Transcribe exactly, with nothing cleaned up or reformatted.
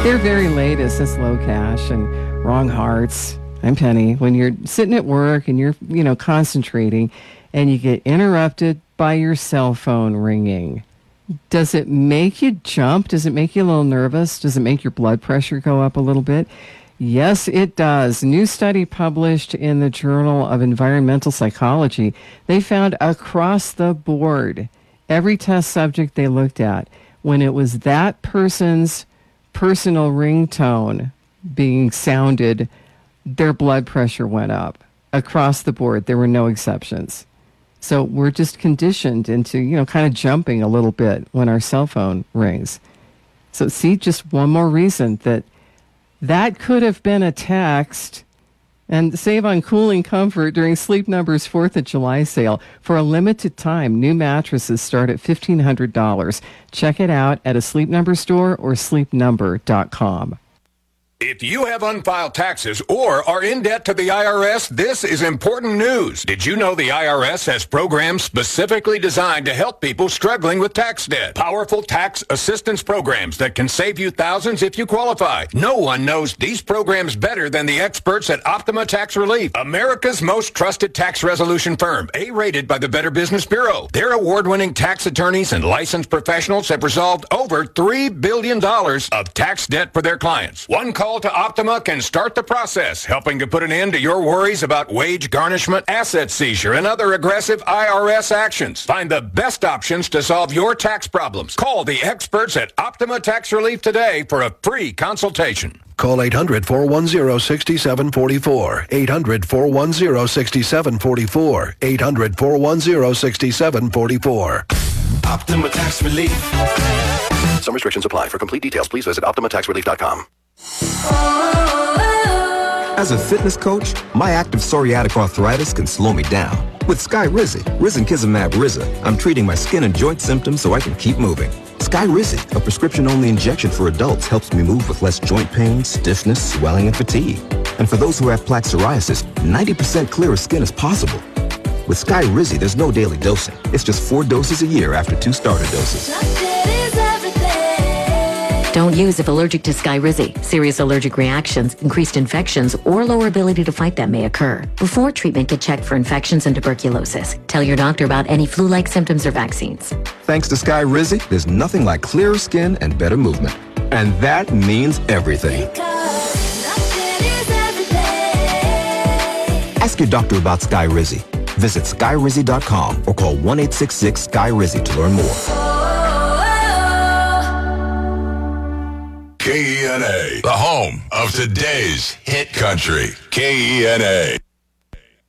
Their very latest is Low Cash and Wrong Hearts. I'm Penny. When you're sitting at work and you're, you know, concentrating and you get interrupted by your cell phone ringing, does it make you jump? Does it make you a little nervous? Does it make your blood pressure go up a little bit? Yes, it does. A new study published in the Journal of Environmental Psychology, they found across the board, every test subject they looked at, when it was that person's personal ringtone being sounded, their blood pressure went up across the board. There were no exceptions. So we're just conditioned into, you know, kind of jumping a little bit when our cell phone rings. So see, just one more reason that that could have been a text. And save on cooling comfort during Sleep Number's fourth of July sale. For a limited time, new mattresses start at fifteen hundred dollars. Check it out at a Sleep Number store or sleep number dot com. If you have unfiled taxes or are in debt to the I R S, this is important news. Did you know the I R S has programs specifically designed to help people struggling with tax debt? Powerful tax assistance programs that can save you thousands if you qualify. No one knows these programs better than the experts at Optima Tax Relief, America's most trusted tax resolution firm, A-rated by the Better Business Bureau. Their award-winning tax attorneys and licensed professionals have resolved over three billion dollars of tax debt for their clients. One call to Optima can start the process, helping to put an end to your worries about wage garnishment, asset seizure, and other aggressive I R S actions. Find the best options to solve your tax problems. Call the experts at Optima Tax Relief today for a free consultation. Call eight hundred, four one zero, six seven four four. eight hundred, four one zero, six seven four four. eight hundred, four one zero, six seven four four. Optima Tax Relief. Some restrictions apply. For complete details, please visit optima tax relief dot com. As a fitness coach, my active psoriatic arthritis can slow me down. With Skyrizi, Risankizumab Riza, I'm treating my skin and joint symptoms so I can keep moving. Skyrizi, a prescription-only injection for adults, helps me move with less joint pain, stiffness, swelling, and fatigue. And for those who have plaque psoriasis, ninety percent clearer skin is possible. With Skyrizi, there's no daily dosing. It's just four doses a year after two starter doses. Don't use if allergic to Skyrizi. Serious allergic reactions, increased infections, or lower ability to fight them may occur. Before treatment, get checked for infections and tuberculosis. Tell your doctor about any flu-like symptoms or vaccines. Thanks to Skyrizi, there's nothing like clearer skin and better movement. And that means everything. Ask your doctor about Skyrizi. Visit skyrizi dot com or call one eight six six Sky Rizi to learn more. K E N A, the home of today's hit country. K E N A.